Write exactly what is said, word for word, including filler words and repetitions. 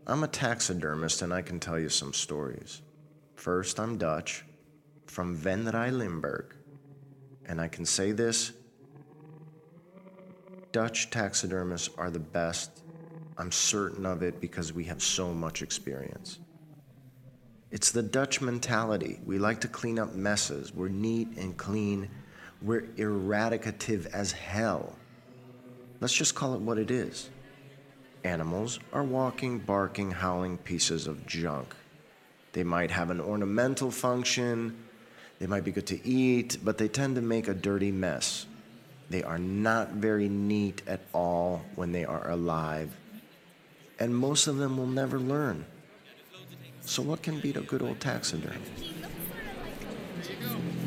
I'm a taxidermist and I can tell you some stories. First, I'm Dutch, from Venray, Limburg, and I can say this: Dutch taxidermists are the best. I'm certain of it because we have so much experience. It's the Dutch mentality. We like to clean up messes. We're neat and clean. We're eradicative as hell. Let's just call it what it is. Animals are walking, barking, howling pieces of junk. They might have an ornamental function, they might be good to eat, but they tend to make a dirty mess. They are not very neat at all when they are alive, and most of them will never learn. So what can beat a good old taxidermy? He looks sort of like